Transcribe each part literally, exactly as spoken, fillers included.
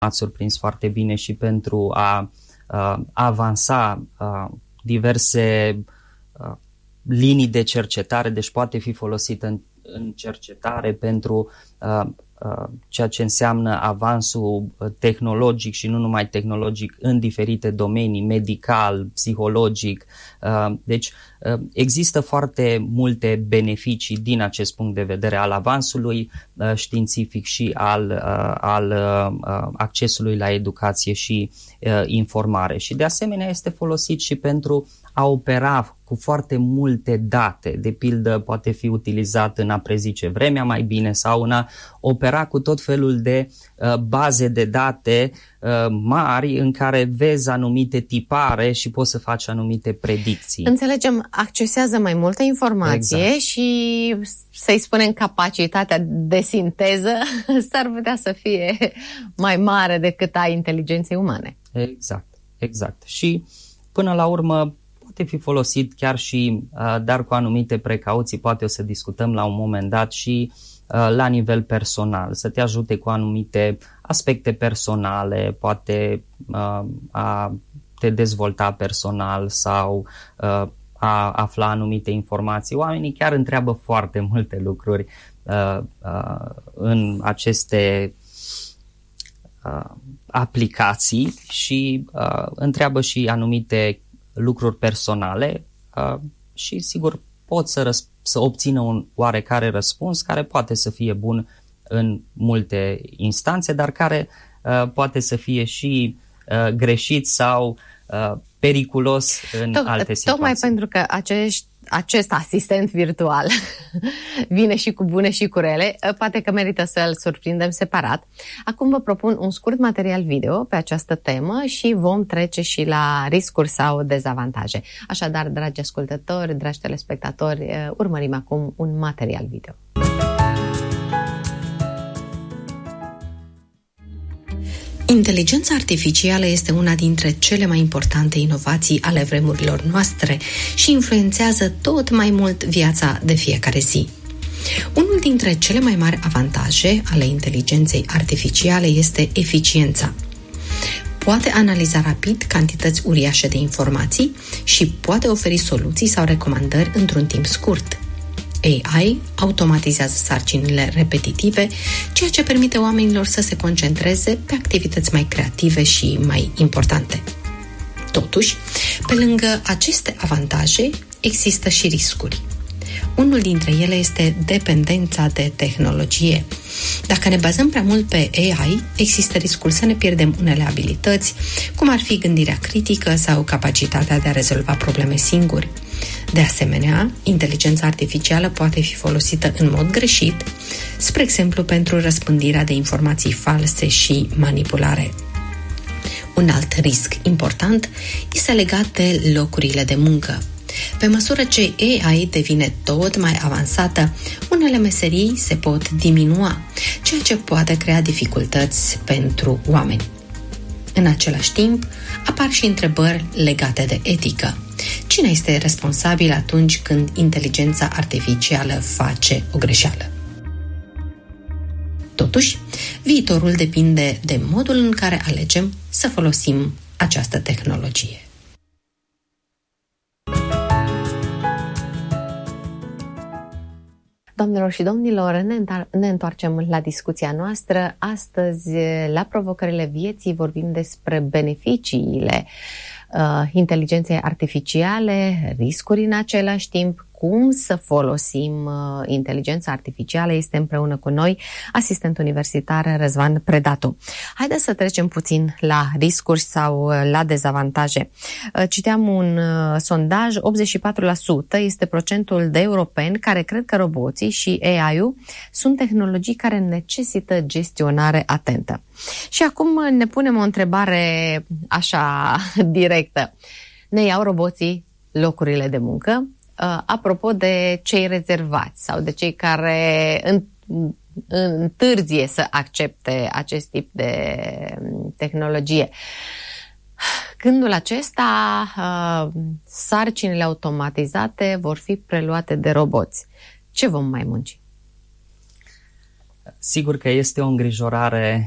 ați surprins foarte bine și pentru a uh, avansa uh, diverse uh, linii de cercetare, deci poate fi folosită în, în cercetare pentru uh, uh, ceea ce înseamnă avansul tehnologic și nu numai tehnologic în diferite domenii, medical, psihologic. Uh, deci uh, există foarte multe beneficii din acest punct de vedere al avansului uh, științific și al, uh, al uh, accesului la educație și uh, informare. Și de asemenea este folosit și pentru a opera cu foarte multe date, de pildă poate fi utilizat în a prezice vremea mai bine sau în a opera cu tot felul de uh, baze de date uh, mari în care vezi anumite tipare și poți să faci anumite predicții. Înțelegem, accesează mai multă informație, exact. Și să-i spunem capacitatea de sinteză s-ar putea să fie mai mare decât a inteligenței umane. Exact, exact. Și până la urmă poate fi folosit chiar și, dar cu anumite precauții, poate o să discutăm la un moment dat și la nivel personal, să te ajute cu anumite aspecte personale, poate a te dezvolta personal sau a afla anumite informații. Oamenii chiar întreabă foarte multe lucruri în aceste aplicații și întreabă și anumite lucruri personale uh, și sigur pot să, răsp- să obțină un oarecare răspuns care poate să fie bun în multe instanțe, dar care uh, poate să fie și uh, greșit sau uh, periculos în Toc- alte situații. Tocmai pentru că acești acest asistent virtual vine și cu bune și cu rele, poate că merită să-l surprindem separat. Acum vă propun un scurt material video pe această temă și vom trece și la riscuri sau dezavantaje. Așadar, dragi ascultători, dragi telespectatori, urmărim acum un material video. Inteligența artificială este una dintre cele mai importante inovații ale vremurilor noastre și influențează tot mai mult viața de fiecare zi. Unul dintre cele mai mari avantaje ale inteligenței artificiale este eficiența. Poate analiza rapid cantități uriașe de informații și poate oferi soluții sau recomandări într-un timp scurt. A I automatizează sarcinile repetitive, ceea ce permite oamenilor să se concentreze pe activități mai creative și mai importante. Totuși, pe lângă aceste avantaje, există și riscuri. Unul dintre ele este dependența de tehnologie. Dacă ne bazăm prea mult pe A I, există riscul să ne pierdem unele abilități, cum ar fi gândirea critică sau capacitatea de a rezolva probleme singuri. De asemenea, inteligența artificială poate fi folosită în mod greșit, spre exemplu pentru răspândirea de informații false și manipulare. Un alt risc important este legat de locurile de muncă. Pe măsură ce A I devine tot mai avansată, unele meserii se pot diminua, ceea ce poate crea dificultăți pentru oameni. În același timp, apar și întrebări legate de etică. Cine este responsabil atunci când inteligența artificială face o greșeală? Totuși, viitorul depinde de modul în care alegem să folosim această tehnologie. Doamnelor și domnilor, ne, întar- ne întoarcem la discuția noastră. Astăzi, la provocările vieții, vorbim despre beneficiile uh, inteligenței artificiale, riscuri în același timp, cum să folosim uh, inteligența artificială. Este împreună cu noi asistent universitar Răzvan Predatu. Haideți să trecem puțin la riscuri sau uh, la dezavantaje. Uh, citeam un uh, sondaj, optzeci și patru la sută este procentul de europeni care cred că roboții și A I-ul sunt tehnologii care necesită gestionare atentă. Și acum ne punem o întrebare așa directă. Ne iau roboții locurile de muncă? Uh, apropo de cei rezervați sau de cei care în, întârzie să accepte acest tip de tehnologie. Gândul acesta, uh, sarcinile automatizate vor fi preluate de roboți. Ce vom mai munci? Sigur că este o îngrijorare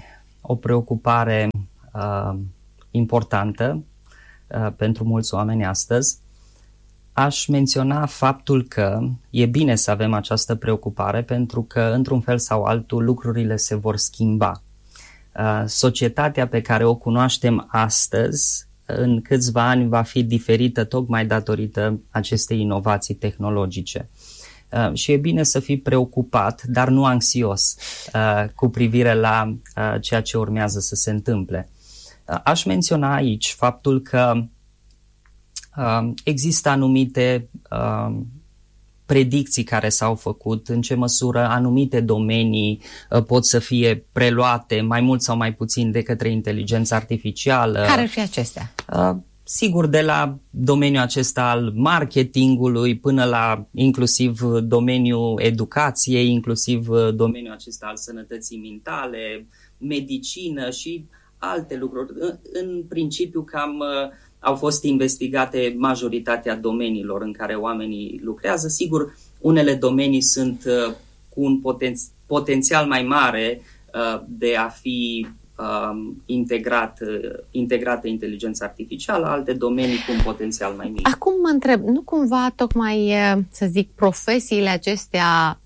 o preocupare uh, importantă uh, pentru mulți oameni astăzi. Aș menționa faptul că e bine să avem această preocupare pentru că, într-un fel sau altul, lucrurile se vor schimba. Uh, societatea pe care o cunoaștem astăzi, în câțiva ani, va fi diferită tocmai datorită acestei inovații tehnologice. Uh, și e bine să fii preocupat, dar nu anxios, uh, cu privire la uh, ceea ce urmează să se întâmple. Uh, aș menționa aici faptul că uh, există anumite uh, predicții care s-au făcut, în ce măsură anumite domenii uh, pot să fie preluate mai mult sau mai puțin de către inteligența artificială. Care ar fi acestea? Uh, Sigur, de la domeniul acesta al marketingului până la inclusiv domeniul educației, inclusiv domeniul acesta al sănătății mentale, medicină și alte lucruri. În principiu cam au fost investigate majoritatea domeniilor în care oamenii lucrează. Sigur, unele domenii sunt cu un poten- potențial mai mare de a fi Um, integrat, integrată inteligența artificială, alte domenii cu un potențial mai mic. Acum mă întreb, nu cumva tocmai, să zic, profesiile acestea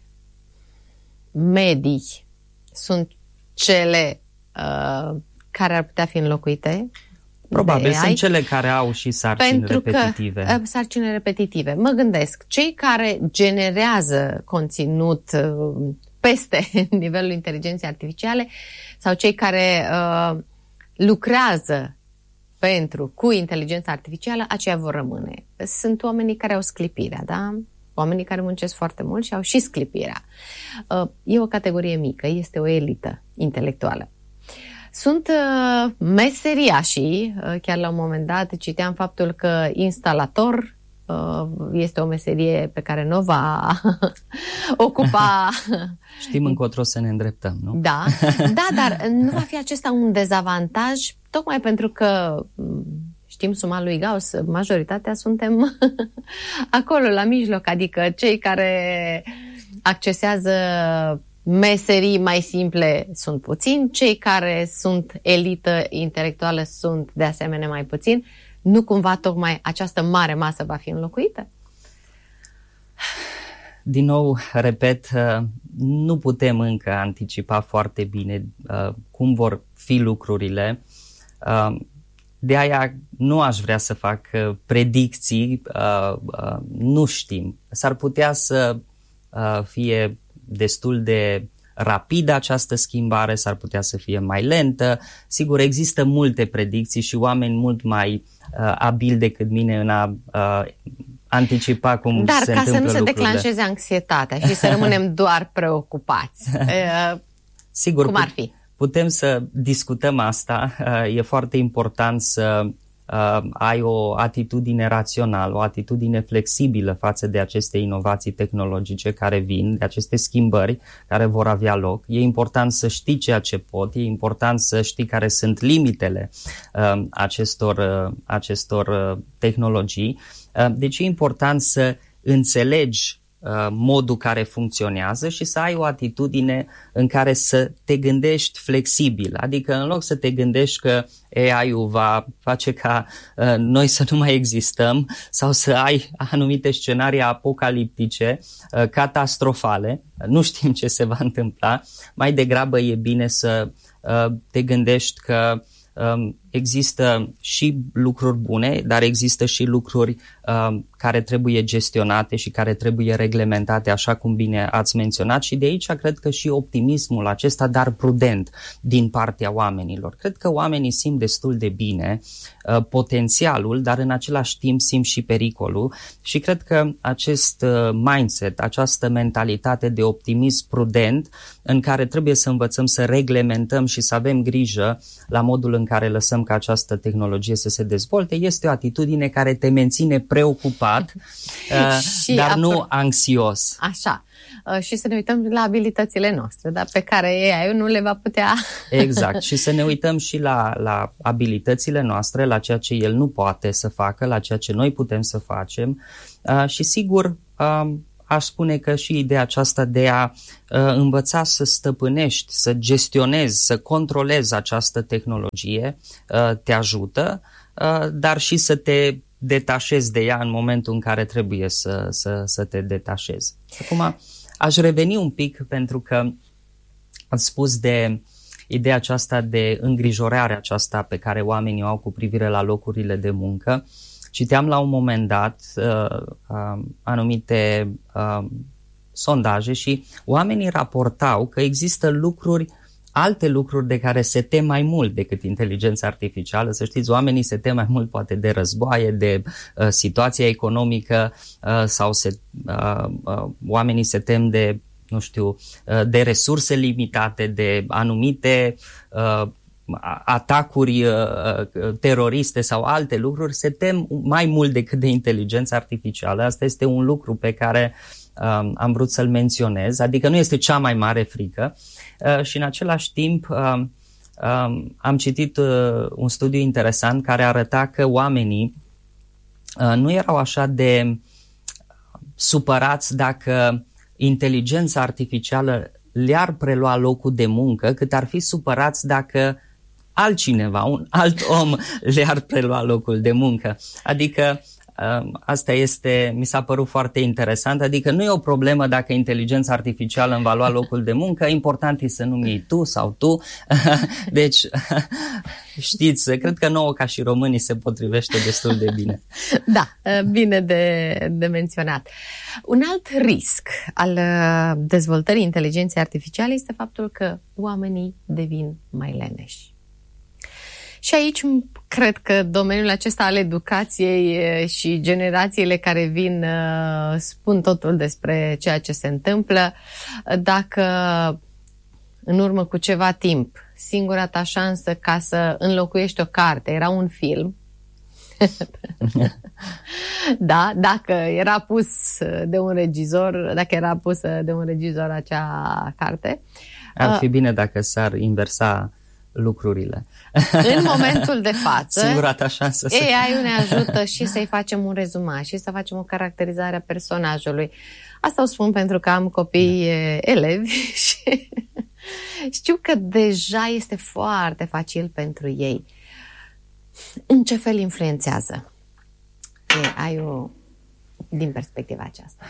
medii sunt cele uh, care ar putea fi înlocuite? Probabil sunt cele care au și sarcini Pentru repetitive. Că, uh, sarcini repetitive. Mă gândesc, cei care generează conținut uh, peste nivelul inteligenței artificiale sau cei care uh, lucrează pentru, cu inteligența artificială, aceia vor rămâne. Sunt oamenii care au sclipirea, da? Oamenii care muncesc foarte mult și au și sclipirea. Uh, e o categorie mică, este o elită intelectuală. Sunt uh, meseriașii, uh, chiar la un moment dat citeam faptul că instalator este o meserie pe care nu va ocupa... Știm încotro să ne îndreptăm, nu? Da, da, dar nu va fi acesta un dezavantaj, tocmai pentru că știm suma lui Gauss, majoritatea suntem acolo, la mijloc, adică cei care accesează meserii mai simple sunt puțini, cei care sunt elită intelectuală sunt de asemenea mai puțini. Nu cumva tocmai această mare masă va fi înlocuită? Din nou, repet, nu putem încă anticipa foarte bine cum vor fi lucrurile. De aia nu aș vrea să fac predicții, nu știm. S-ar putea să fie destul de rapidă această schimbare, s-ar putea să fie mai lentă. Sigur, există multe predicții și oameni mult mai uh, abili decât mine în a uh, anticipa cum Dar se întâmplă lucrurile. Dar ca să nu se declanșeze anxietatea și să rămânem doar preocupați, uh, Sigur, cum ar fi? Putem să discutăm asta. Uh, e foarte important să Uh, ai o atitudine rațională, o atitudine flexibilă față de aceste inovații tehnologice care vin, de aceste schimbări care vor avea loc. E important să știi ceea ce pot, e important să știi care sunt limitele uh, acestor, uh, acestor uh, tehnologii. Uh, deci e important să înțelegi modul care funcționează și să ai o atitudine în care să te gândești flexibil, adică în loc să te gândești că A I-ul va face ca uh, noi să nu mai existăm sau să ai anumite scenarii apocaliptice, uh, catastrofale, nu știm ce se va întâmpla, mai degrabă e bine să uh, te gândești că um, există și lucruri bune, dar există și lucruri uh, care trebuie gestionate și care trebuie reglementate, așa cum bine ați menționat, și de aici cred că și optimismul acesta, dar prudent, din partea oamenilor. Cred că oamenii simt destul de bine uh, potențialul, dar în același timp simt și pericolul și cred că acest uh, mindset, această mentalitate de optimism prudent, în care trebuie să învățăm să reglementăm și să avem grijă la modul în care lăsăm ca această tehnologie să se dezvolte, este o atitudine care te menține preocupat, uh, dar nu anxios. Așa. Uh, și să ne uităm la abilitățile noastre, dar pe care A I-ul nu le va putea... Exact. Și să ne uităm și la, la abilitățile noastre, la ceea ce el nu poate să facă, la ceea ce noi putem să facem. Uh, și sigur, uh, aș spune că și ideea aceasta de a uh, învăța să stăpânești, să gestionezi, să controlezi această tehnologie uh, te ajută, uh, dar și să te detașezi de ea în momentul în care trebuie să, să, să te detașezi. Acum aș reveni un pic pentru că ați spus de ideea aceasta de îngrijorare aceasta pe care oamenii o au cu privire la locurile de muncă. Citeam la un moment dat uh, uh, anumite uh, sondaje și oamenii raportau că există lucruri, alte lucruri de care se tem mai mult decât inteligența artificială. Să știți, oamenii se tem mai mult poate de războaie, de uh, situația economică uh, sau se, uh, uh, oamenii se tem de, nu știu, uh, de resurse limitate, de anumite uh, atacuri uh, teroriste sau alte lucruri, se tem mai mult decât de inteligența artificială. Asta este un lucru pe care uh, am vrut să-l menționez, adică nu este cea mai mare frică. Uh, și în același timp uh, uh, am citit uh, un studiu interesant care arăta că oamenii uh, nu erau așa de supărați dacă inteligența artificială le-ar prelua locul de muncă, cât ar fi supărați dacă altcineva, un alt om le-ar prelua locul de muncă. Adică asta este, mi s-a părut foarte interesant, adică nu e o problemă dacă inteligența artificială îmi va lua locul de muncă, important e să nu-mi iei tu sau tu. Deci, știți, cred că nouă ca și românii se potrivește destul de bine. Da, bine de, de menționat. Un alt risc al dezvoltării inteligenței artificiale este faptul că oamenii devin mai leneși. Și aici cred că domeniul acesta al educației și generațiile care vin spun totul despre ceea ce se întâmplă. Dacă în urmă cu ceva timp singura ta șansă ca să înlocuiești o carte era un film, da, dacă era pus de un regizor, dacă era pusă de un regizor acea carte, ar fi bine dacă s-ar inversa lucrurile. În momentul de față, singura ta șansă să... A I-ul ne ajută și să-i facem un rezumat și să facem o caracterizare a personajului. Asta o spun pentru că am copii da. elevi și știu că deja este foarte facil pentru ei. În ce fel influențează A I-ul din perspectiva aceasta?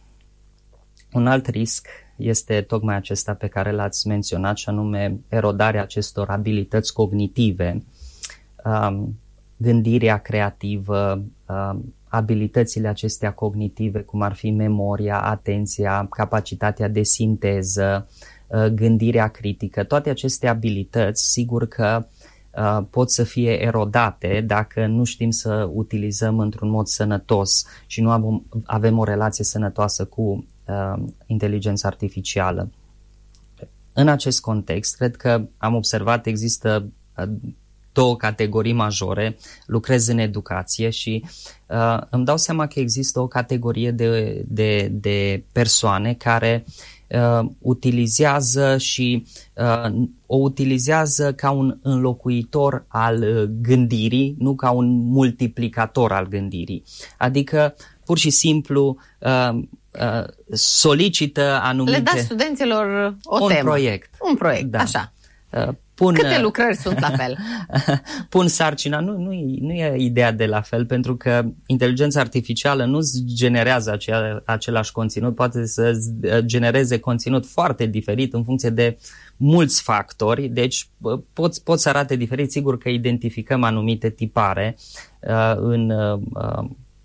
Un alt risc este tocmai acesta pe care l-ați menționat, și anume erodarea acestor abilități cognitive, um, gândirea creativă, um, abilitățile acestea cognitive, cum ar fi memoria, atenția, capacitatea de sinteză, uh, gândirea critică. Toate aceste abilități, sigur că uh, pot să fie erodate dacă nu știm să utilizăm într-un mod sănătos și nu avem, avem o relație sănătoasă cu Uh, inteligența artificială. În acest context, cred că am observat există uh, două categorii majore. Lucrez în educație și uh, îmi dau seama că există o categorie de, de, de persoane care uh, utilizează și uh, o utilizează ca un înlocuitor al uh, gândirii, nu ca un multiplicator al gândirii. Adică pur și simplu uh, uh, solicită anumite... Le da studenților o un temă. proiect. Un proiect, da. așa. Uh, pun, Câte lucrări sunt la fel? Pun sarcina, nu, nu, e, nu e ideea de la fel, pentru că inteligența artificială nu generează acea, același conținut, poate să genereze conținut foarte diferit în funcție de mulți factori, deci poți, poți să arate diferit. Sigur că identificăm anumite tipare uh, în... Uh,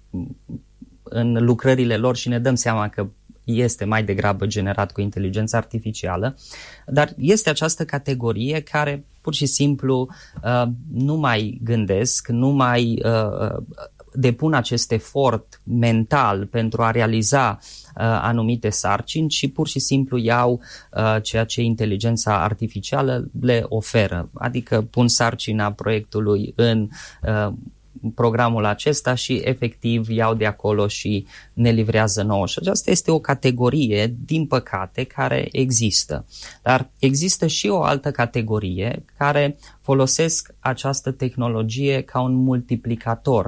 în lucrările lor și ne dăm seama că este mai degrabă generat cu inteligența artificială, dar este această categorie care pur și simplu uh, nu mai gândesc, nu mai uh, depun acest efort mental pentru a realiza uh, anumite sarcini, și pur și simplu iau uh, ceea ce inteligența artificială le oferă, adică pun sarcina proiectului în uh, programul acesta și efectiv iau de acolo și ne livrează nouă. Și aceasta este o categorie, din păcate, care există. Dar există și o altă categorie care folosesc această tehnologie ca un multiplicator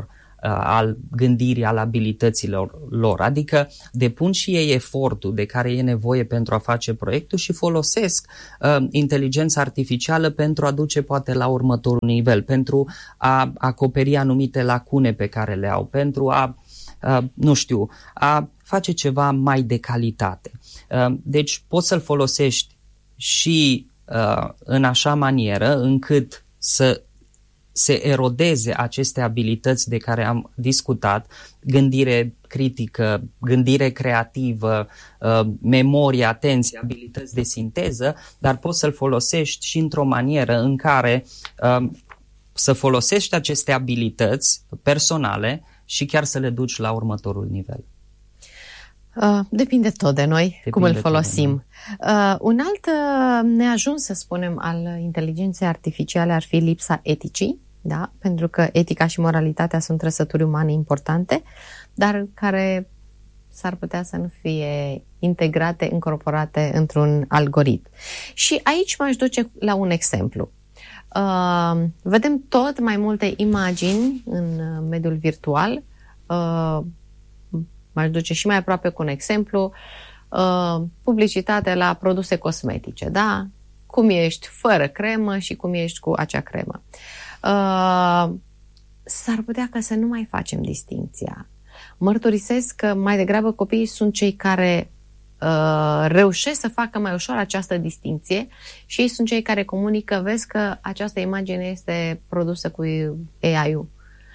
al gândirii, al abilităților lor. Adică depun și ei efortul de care e nevoie pentru a face proiectul și folosesc uh, inteligența artificială pentru a duce poate la următorul nivel, pentru a acoperi anumite lacune pe care le au, pentru a, uh, nu știu, a face ceva mai de calitate. Uh, deci poți să-l folosești și uh, în așa manieră încât să se erodeze aceste abilități de care am discutat, gândire critică, gândire creativă, memorie, atenție, abilități de sinteză, dar poți să-l folosești și într-o manieră în care să folosești aceste abilități personale și chiar să le duci la următorul nivel. Uh, depinde tot de noi, depinde cum îl folosim. Uh, un alt uh, neajuns, să spunem, al inteligenței artificiale ar fi lipsa eticii, da? Pentru că etica și moralitatea sunt trăsături umane importante, dar care s-ar putea să nu fie integrate, incorporate într-un algoritm. Și aici m-aș duce la un exemplu. Uh, vedem tot mai multe imagini în mediul virtual. Uh, M-aș duce și mai aproape cu un exemplu, uh, publicitate la produse cosmetice, da? Cum ești fără cremă și cum ești cu acea cremă. Uh, s-ar putea ca să nu mai facem distinția. Mărturisesc că mai degrabă copiii sunt cei care uh, reușesc să facă mai ușor această distinție și ei sunt cei care comunică, vezi că această imagine este produsă cu A I-ul.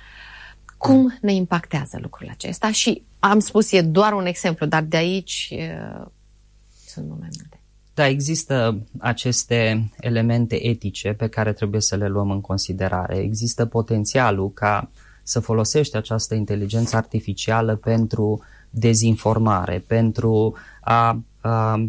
Cum ne impactează lucrul acesta? Și am spus, e doar un exemplu, dar de aici uh, sunt mult mai multe. Da, există aceste elemente etice pe care trebuie să le luăm în considerare. Există potențialul ca să folosești această inteligență artificială pentru dezinformare, pentru a, a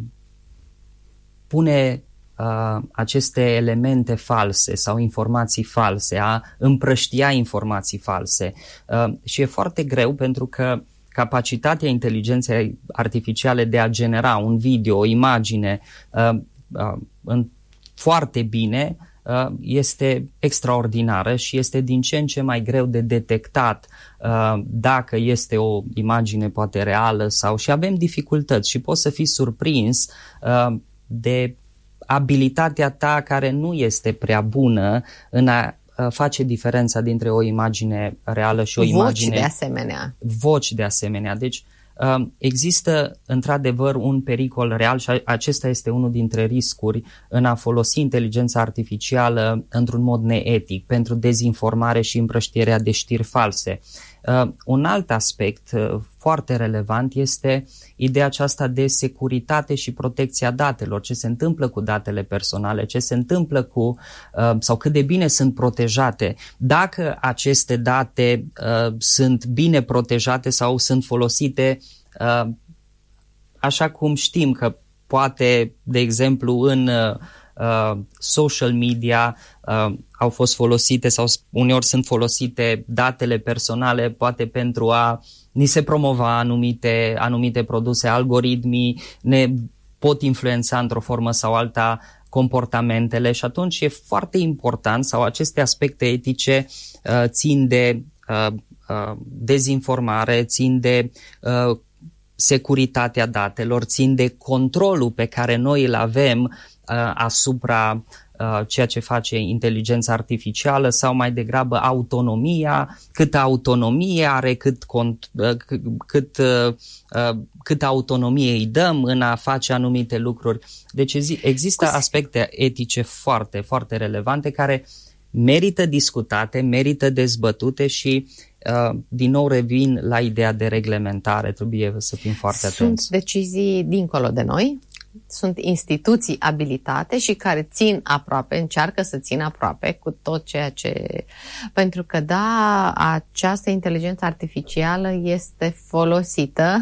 pune a, aceste elemente false sau informații false, a împrăștia informații false. A, și e foarte greu pentru că capacitatea inteligenței artificiale de a genera un video, o imagine uh, uh, în, foarte bine uh, este extraordinară și este din ce în ce mai greu de detectat uh, dacă este o imagine poate reală sau și avem dificultăți și poți să fii surprins uh, de abilitatea ta care nu este prea bună în a face diferența dintre o imagine reală și o voci imagine... Voci de asemenea. Voci de asemenea. Deci există într-adevăr un pericol real și acesta este unul dintre riscuri în a folosi inteligența artificială într-un mod neetic pentru dezinformare și împrăștierea de știri false. Uh, un alt aspect uh, foarte relevant este ideea aceasta de securitate și protecția datelor, ce se întâmplă cu datele personale, ce se întâmplă cu uh, sau cât de bine sunt protejate, dacă aceste date uh, sunt bine protejate sau sunt folosite uh, așa cum știm că poate, de exemplu, în uh, Uh, social media uh, au fost folosite sau uneori sunt folosite datele personale poate pentru a ni se promova anumite, anumite produse, algoritmii ne pot influența într-o formă sau alta comportamentele și atunci e foarte important sau aceste aspecte etice uh, țin de uh, uh, dezinformare, țin de uh, securitatea datelor, țin de controlul pe care noi îl avem asupra uh, ceea ce face inteligența artificială sau mai degrabă autonomia, câtă autonomie are, cât, cont, uh, cât, uh, cât autonomie îi dăm în a face anumite lucruri. Deci există aspecte etice foarte, foarte relevante care merită discutate, merită dezbătute și uh, din nou revin la ideea de reglementare, trebuie să fim foarte atenți. Sunt decizii dincolo de noi. Sunt instituții abilitate și care țin aproape, încearcă să țină aproape cu tot ceea ce... Pentru că, da, această inteligență artificială este folosită,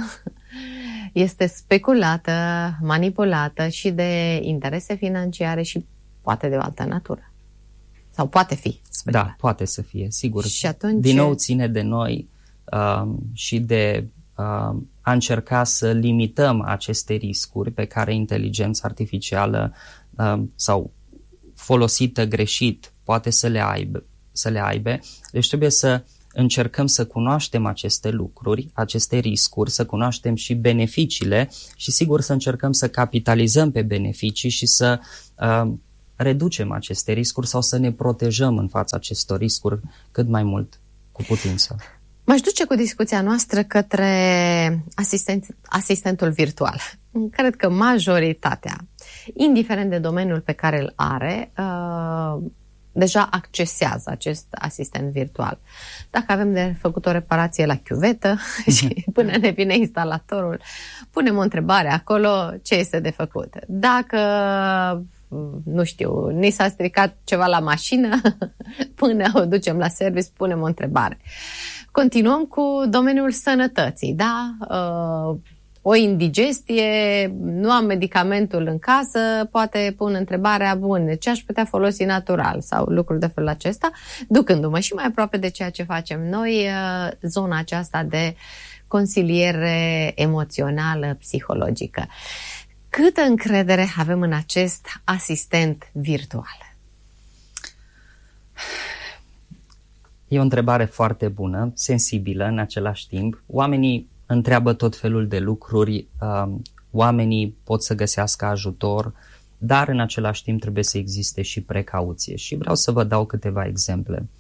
este speculată, manipulată și de interese financiare și poate de o altă natură. Sau poate fi speculată. Da, poate să fie, sigur. Și atunci... Din nou ține de noi uh, și de... Uh, a încerca să limităm aceste riscuri pe care inteligența artificială uh, sau folosită greșit poate să le aibă, să le aibă. Deci trebuie să încercăm să cunoaștem aceste lucruri, aceste riscuri, să cunoaștem și beneficiile și sigur să încercăm să capitalizăm pe beneficii și să uh, reducem aceste riscuri sau să ne protejăm în fața acestor riscuri cât mai mult cu putință. M-aș duce cu discuția noastră către asistent, asistentul virtual. Cred că majoritatea, indiferent de domeniul pe care îl are, uh, deja accesează acest asistent virtual. Dacă avem de făcut o reparație la chiuvetă și până ne vine instalatorul, punem o întrebare acolo, ce este de făcut. Dacă, nu știu, ni s-a stricat ceva la mașină, până o ducem la service, punem o întrebare. Continuăm cu domeniul sănătății, da? Uh, o indigestie, nu am medicamentul în casă, poate pun întrebarea, bun, ce aș putea folosi natural sau lucruri de felul acesta, ducându-mă și mai aproape de ceea ce facem noi, zona aceasta de consiliere emoțională, psihologică. Câtă încredere avem în acest asistent virtual? E o întrebare foarte bună, sensibilă în același timp. Oamenii întreabă tot felul de lucruri, oamenii pot să găsească ajutor, dar în același timp trebuie să existe și precauție. Și vreau să vă dau câteva exemple.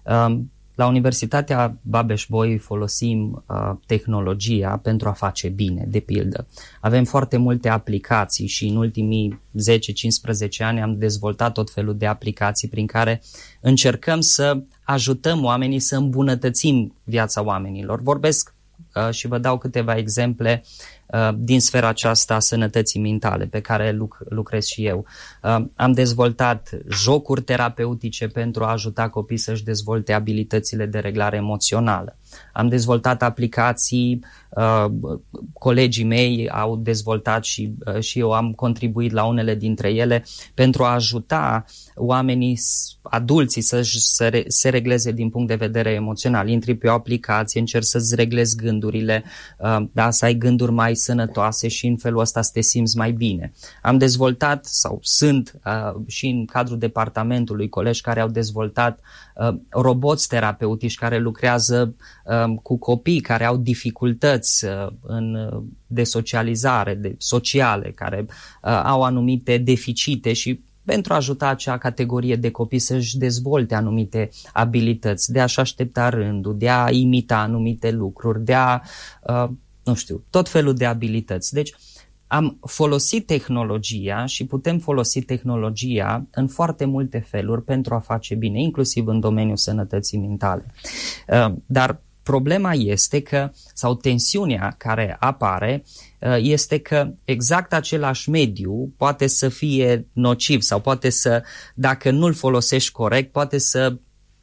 La Universitatea Babeș-Bolyai folosim tehnologia pentru a face bine, de pildă. Avem foarte multe aplicații și în ultimii zece cincisprezece ani am dezvoltat tot felul de aplicații prin care încercăm să ajutăm oamenii să îmbunătățim viața oamenilor. Vorbesc Uh, și vă dau câteva exemple uh, din sfera aceasta a sănătății mentale pe care luc- lucrez și eu. Uh, am dezvoltat jocuri terapeutice pentru a ajuta copiii să-și dezvolte abilitățile de reglare emoțională. Am dezvoltat aplicații, uh, colegii mei au dezvoltat și, uh, și eu am contribuit la unele dintre ele pentru a ajuta oamenii, adulții, să se re, se regleze din punct de vedere emoțional. Intri pe o aplicație, încerci să-ți reglezi gândurile, uh, da, să ai gânduri mai sănătoase și în felul ăsta să te simți mai bine. Am dezvoltat sau sunt uh, și în cadrul departamentului colegi care au dezvoltat uh, roboți terapeutici care lucrează uh, cu copii care au dificultăți uh, în, uh, de socializare, de sociale, care uh, au anumite deficite și pentru a ajuta acea categorie de copii să-și dezvolte anumite abilități, de a-și aștepta rândul, de a imita anumite lucruri, de a, uh, nu știu, tot felul de abilități. Deci am folosit tehnologia și putem folosi tehnologia în foarte multe feluri pentru a face bine, inclusiv în domeniul sănătății mentale. Uh, dar problema este că, sau tensiunea care apare, este că exact același mediu poate să fie nociv sau poate să, dacă nu-l folosești corect, poate să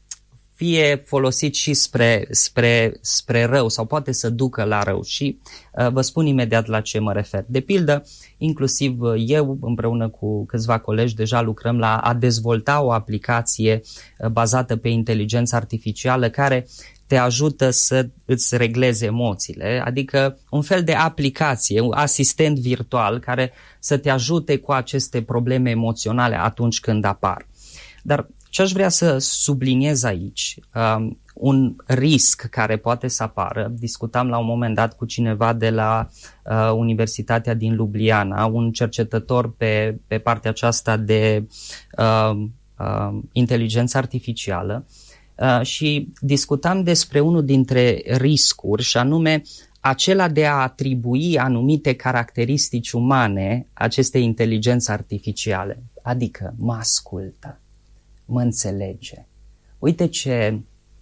fie folosit și spre, spre, spre rău sau poate să ducă la rău. Și uh, vă spun imediat la ce mă refer. De pildă, inclusiv eu împreună cu câțiva colegi deja lucrăm la a dezvolta o aplicație uh, bazată pe inteligență artificială care te ajută să îți reglezi emoțiile, adică un fel de aplicație, un asistent virtual care să te ajute cu aceste probleme emoționale atunci când apar. Dar ce aș vrea să subliniez aici, um, un risc care poate să apară, discutam la un moment dat cu cineva de la uh, Universitatea din Ljubljana, un cercetător pe, pe partea aceasta de uh, uh, inteligență artificială, Uh, și discutam despre unul dintre riscuri și anume acela de a atribui anumite caracteristici umane acestei inteligențe artificiale. Adică mă ascultă, mă înțelege. Uite ce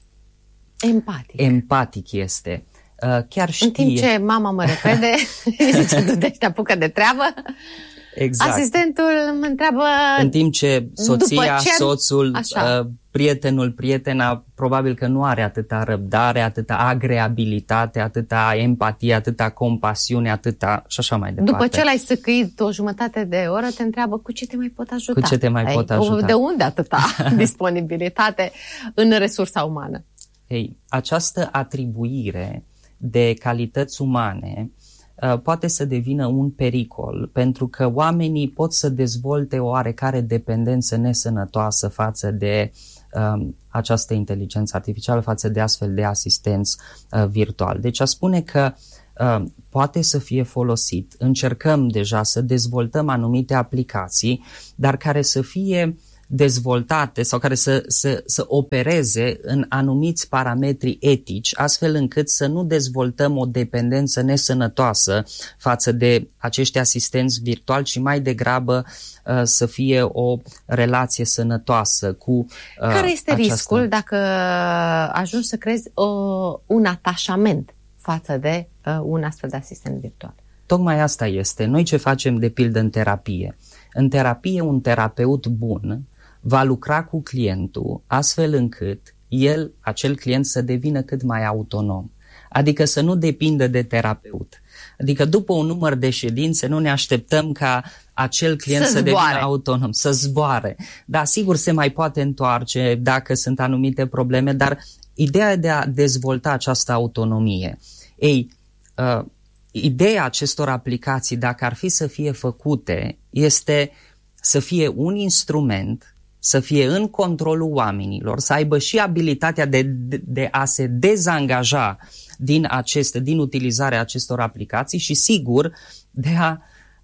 empatic, empatic este. Uh, chiar știe... În timp ce mama mă repede, zice, du-te, te apucă de treabă. Exact. Asistentul mă întreabă... În timp ce soția, ce... soțul, uh, prietenul, prietena, probabil că nu are atâta răbdare, atâta agreabilitate, atâta empatie, atâta compasiune, atâta și așa mai departe. După ce l-ai săcăit o jumătate de oră, te întreabă cu ce te mai pot ajuta. Cu ce te mai Ei, pot ajuta. De unde atâta disponibilitate în resursa umană? Ei, această atribuire de calități umane poate să devină un pericol, pentru că oamenii pot să dezvolte o oarecare dependență nesănătoasă față de uh, această inteligență artificială față de astfel de asistenți uh, virtuali. Deci a spune că uh, poate să fie folosit. Încercăm deja să dezvoltăm anumite aplicații, dar care să fie dezvoltate sau care să, să, să opereze în anumiți parametri etici, astfel încât să nu dezvoltăm o dependență nesănătoasă față de acești asistenți virtuali, ci mai degrabă uh, să fie o relație sănătoasă cu uh, Care este această... riscul dacă ajungi să creezi uh, un atașament față de uh, un astfel de asistent virtual? Tocmai asta este. Noi ce facem de pildă în terapie? În terapie un terapeut bun va lucra cu clientul astfel încât el, acel client, să devină cât mai autonom. Adică să nu depindă de terapeut. Adică după un număr de ședințe nu ne așteptăm ca acel client să, să devină autonom, să zboare. Da, sigur se mai poate întoarce dacă sunt anumite probleme, dar ideea de a dezvolta această autonomie. Ei, uh, ideea acestor aplicații, dacă ar fi să fie făcute, este să fie un instrument, să fie în controlul oamenilor, să aibă și abilitatea de, de, de a se dezangaja din, aceste, din utilizarea acestor aplicații și, sigur, de a,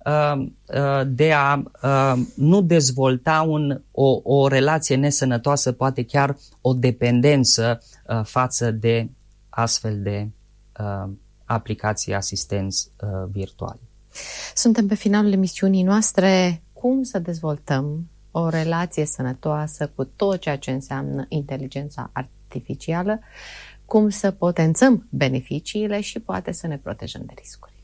de a nu dezvolta un, o, o relație nesănătoasă, poate chiar o dependență față de astfel de aplicații asistenți virtuali. Suntem pe finalul emisiunii noastre. Cum să dezvoltăm o relație sănătoasă cu tot ceea ce înseamnă inteligența artificială, cum să potențăm beneficiile și poate să ne protejăm de riscuri?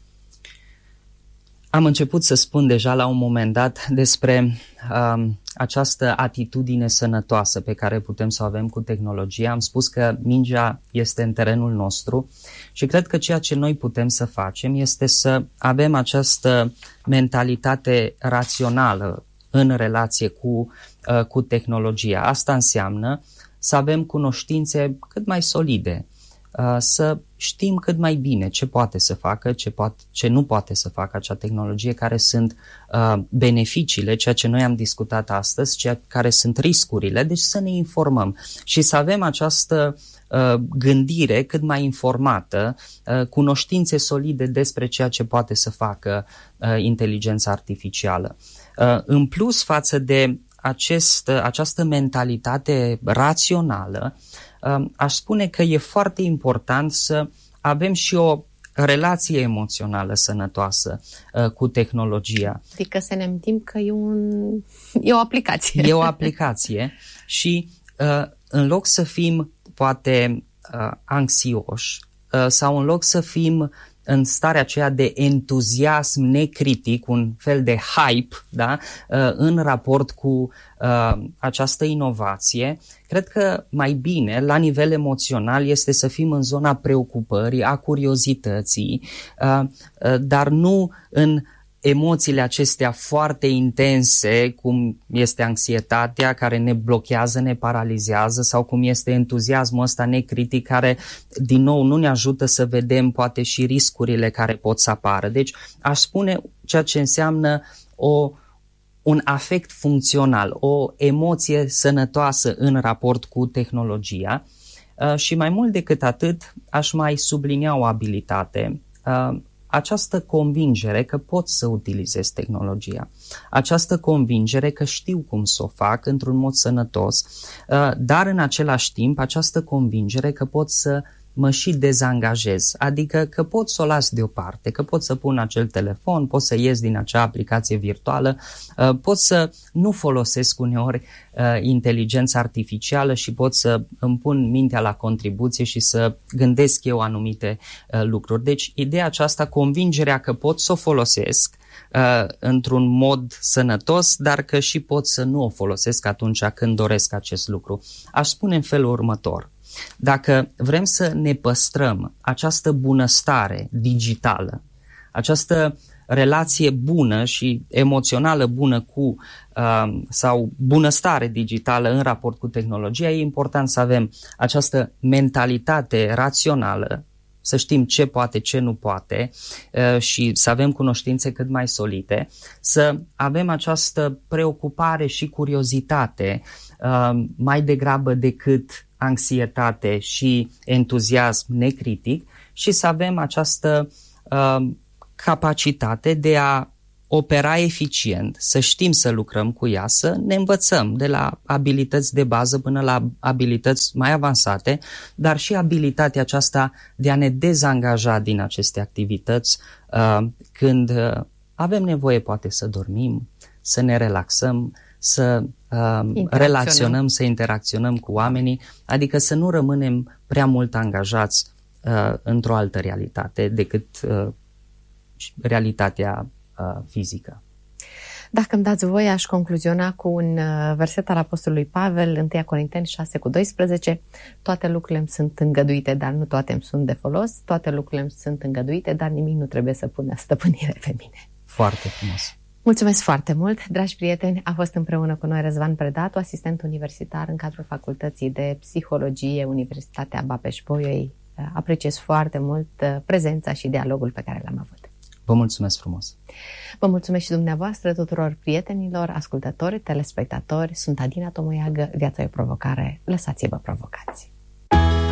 Am început să spun deja la un moment dat despre um, această atitudine sănătoasă pe care putem să o avem cu tehnologia. Am spus că mingea este în terenul nostru și cred că ceea ce noi putem să facem este să avem această mentalitate rațională în relație cu, uh, cu tehnologia. Asta înseamnă să avem cunoștințe cât mai solide, uh, să știm cât mai bine ce poate să facă, ce, poate, ce nu poate să facă acea tehnologie, care sunt uh, beneficiile, ceea ce noi am discutat astăzi, ceea care sunt riscurile, deci să ne informăm și să avem această uh, gândire cât mai informată, uh, cunoștințe solide despre ceea ce poate să facă uh, inteligența artificială. Uh, în plus, față de acest, uh, această mentalitate rațională, uh, aș spune că e foarte important să avem și o relație emoțională sănătoasă uh, cu tehnologia. Adică să ne amintim că e, un, e o aplicație. E o aplicație și uh, în loc să fim poate uh, anxioși uh, sau în loc să fim în starea aceea de entuziasm necritic, un fel de hype, da, în raport cu uh, această inovație, cred că mai bine, la nivel emoțional, este să fim în zona preocupării, a curiozității, uh, uh, dar nu în emoțiile acestea foarte intense, cum este anxietatea care ne blochează, ne paralizează, sau cum este entuziasmul ăsta necritic care, din nou, nu ne ajută să vedem poate și riscurile care pot să apară. Deci aș spune ceea ce înseamnă o, un afect funcțional, o emoție sănătoasă în raport cu tehnologia și mai mult decât atât aș mai sublinia o abilitate, această convingere că pot să utilizez tehnologia, această convingere că știu cum să o fac într-un mod sănătos, dar în același timp această convingere că pot să mă și dezangajez, adică că pot să o las deoparte, că pot să pun acel telefon, pot să ies din acea aplicație virtuală, pot să nu folosesc uneori inteligența artificială și pot să îmi pun mintea la contribuție și să gândesc eu anumite lucruri. Deci ideea aceasta, convingerea că pot să o folosesc într-un mod sănătos, dar că și pot să nu o folosesc atunci când doresc acest lucru. Aș spune în felul următor: dacă vrem să ne păstrăm această bunăstare digitală, această relație bună și emoțională bună cu uh, sau bunăstare digitală în raport cu tehnologia, e important să avem această mentalitate rațională, să știm ce poate, ce nu poate uh, și să avem cunoștințe cât mai solide, să avem această preocupare și curiozitate uh, mai degrabă decât anxietate și entuziasm necritic și să avem această uh, capacitate de a opera eficient, să știm să lucrăm cu ea, să ne învățăm de la abilități de bază până la abilități mai avansate, dar și abilitatea aceasta de a ne dezangaja din aceste activități uh, când uh, avem nevoie poate să dormim, să ne relaxăm, să uh, relaționăm, să interacționăm cu oamenii, adică să nu rămânem prea mult angajați uh, într-o altă realitate decât uh, realitatea uh, fizică. Dacă îmi dați voie, aș concluziona cu un verset al Apostolului Pavel, întâi Corinteni șase cu doisprezece. Toate lucrurile îmi sunt îngăduite, dar nu toate îmi sunt de folos. Toate lucrurile îmi sunt îngăduite, dar nimic nu trebuie să pună stăpânire pe mine. Foarte frumos. Mulțumesc foarte mult, dragi prieteni. A fost împreună cu noi Răzvan Predatu, asistent universitar în cadrul Facultății de Psihologie, Universitatea Babeș-Bolyai. Apreciez foarte mult prezența și dialogul pe care l-am avut. Vă mulțumesc frumos! Vă mulțumesc și dumneavoastră, tuturor prietenilor, ascultători, telespectatori. Sunt Adina Tomoiagă, viața e o provocare, lăsați-vă provocați!